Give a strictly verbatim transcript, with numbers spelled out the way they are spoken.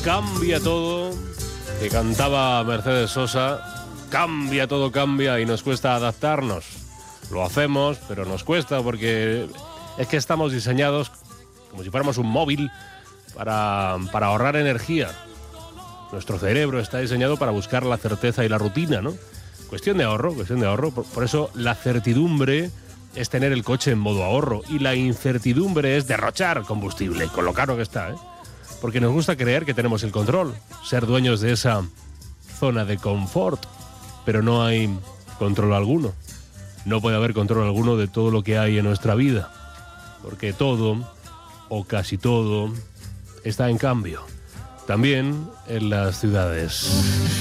cambia todo, que cantaba Mercedes Sosa, cambia todo, cambia y nos cuesta adaptarnos. Lo hacemos, pero nos cuesta porque es que estamos diseñados como si fuéramos un móvil para, para ahorrar energía. Nuestro cerebro está diseñado para buscar la certeza y la rutina, ¿no? Cuestión de ahorro, cuestión de ahorro. Por, por eso la certidumbre es tener el coche en modo ahorro y la incertidumbre es derrochar combustible, con lo caro que está, ¿eh? Porque nos gusta creer que tenemos el control, ser dueños de esa zona de confort, pero no hay control alguno. No puede haber control alguno de todo lo que hay en nuestra vida, porque todo, o casi todo, está en cambio, también en las ciudades.